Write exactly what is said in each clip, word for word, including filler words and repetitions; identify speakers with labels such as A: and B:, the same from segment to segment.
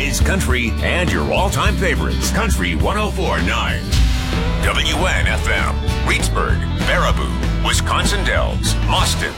A: oldies, country, and your all-time favorites. Country one oh four point nine. W N F M. Reedsburg, Baraboo, Wisconsin Dells, Austin.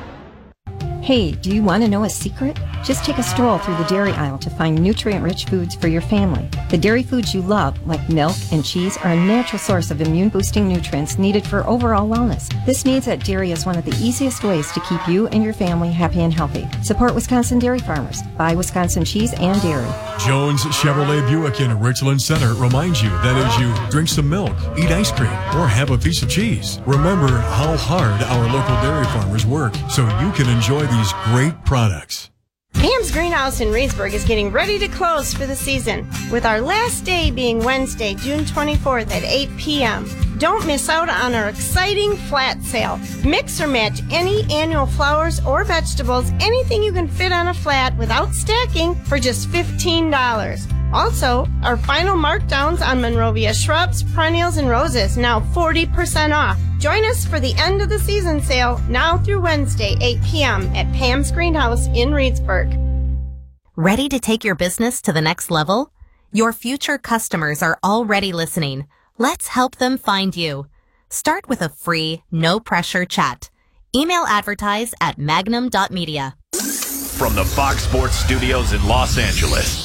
B: Hey, do you want to know a secret? Just take a stroll through the dairy aisle to find nutrient-rich foods for your family. The dairy foods you love, like milk and cheese, are a natural source of immune-boosting nutrients needed for overall wellness. This means that dairy is one of the easiest ways to keep you and your family happy and healthy. Support Wisconsin dairy farmers. Buy Wisconsin cheese and dairy.
C: Jones Chevrolet Buick in Richland Center reminds you that as you drink some milk, eat ice cream, or have a piece of cheese, remember how hard our local dairy farmers work so you can enjoy these great products.
D: Pam's Greenhouse in Reedsburg is getting ready to close for the season, with our last day being Wednesday, June twenty-fourth at eight p.m. Don't miss out on our exciting flat sale. Mix or match any annual flowers or vegetables, anything you can fit on a flat without stacking, for just fifteen dollars. Also, our final markdowns on Monrovia shrubs, perennials, and roses, now forty percent off. Join us for the end of the season sale, now through Wednesday, eight p.m. at Pam's Greenhouse in Reedsburg.
E: Ready to take your business to the next level? Your future customers are already listening. Let's help them find you. Start with a free, no-pressure chat. Email advertise at magnum dot media.
A: From the Fox Sports Studios in Los Angeles,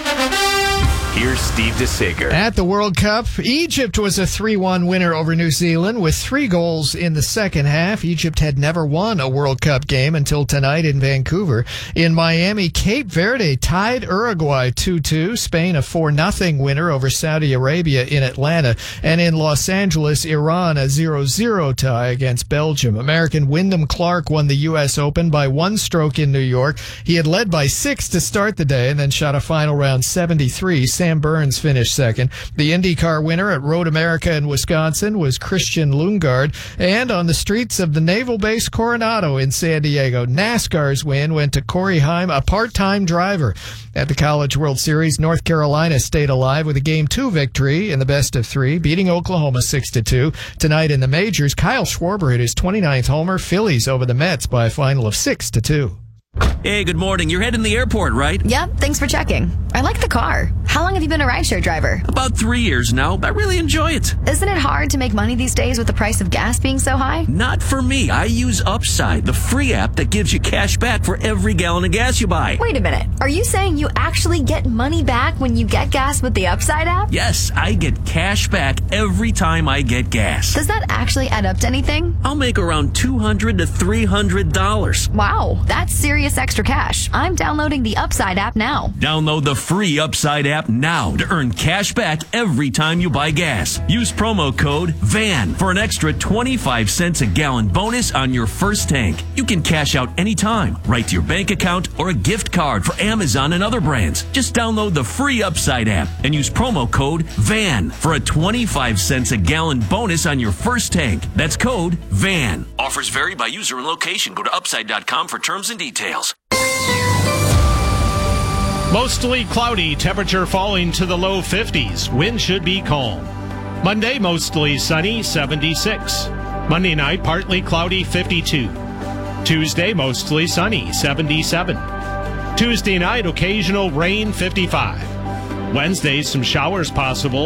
A: here's Steve DeSager.
F: At the World Cup, Egypt was a three one winner over New Zealand with three goals in the second half. Egypt had never won a World Cup game until tonight in Vancouver. In Miami, Cape Verde tied Uruguay two two. Spain a four nothing winner over Saudi Arabia in Atlanta. And in Los Angeles, Iran a zero zero tie against Belgium. American Wyndham Clark won the U S Open by one stroke in New York. He had led by six to start the day and then shot a final round seventy-three. Sam Burns finished second. The IndyCar winner at Road America in Wisconsin was Christian Lundgaard. And on the streets of the Naval Base Coronado in San Diego, NASCAR's win went to Corey Heim, a part-time driver. At the College World Series, North Carolina stayed alive with a Game two victory in the best of three, beating Oklahoma six to two. Tonight in the majors, Kyle Schwarber hit his twenty-ninth homer. Phillies over the Mets by a final of six to two.
G: Hey, good morning. You're heading to the airport, right?
H: Yep, thanks for checking. I like the car. How long have you been a rideshare driver?
G: About three years now. I really enjoy it.
H: Isn't it hard to make money these days with the price of gas being so high?
G: Not for me. I use Upside, the free app that gives you cash back for every gallon of gas you buy.
H: Wait a minute. Are you saying you actually get money back when you get gas with the Upside app?
G: Yes, I get cash back every time I get gas.
H: Does that actually add up to anything?
G: I'll make around two hundred to three hundred dollars.
H: Wow, that's serious extra cash. I'm downloading the Upside app now.
G: Download the free Upside app now to earn cash back every time you buy gas. Use promo code V A N for an extra twenty-five cents a gallon bonus on your first tank. You can cash out anytime, right to your bank account or a gift card for Amazon and other brands. Just download the free Upside app and use promo code V A N for a twenty-five cents a gallon bonus on your first tank. That's code V A N. Offers vary by user and location. Go to upside dot com for terms and details.
I: Mostly cloudy, temperature falling to the low fifties. Wind should be calm. Monday, mostly sunny, seventy-six. Monday night, partly cloudy, fifty-two. Tuesday, mostly sunny, seventy-seven. Tuesday night, occasional rain, fifty-five. Wednesday, some showers possible.